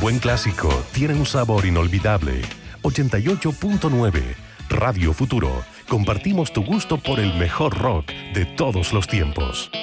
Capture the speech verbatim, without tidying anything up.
buen clásico tiene un sabor inolvidable. ochenta y ocho punto nueve Radio Futuro. Compartimos tu gusto por el mejor rock de todos los tiempos.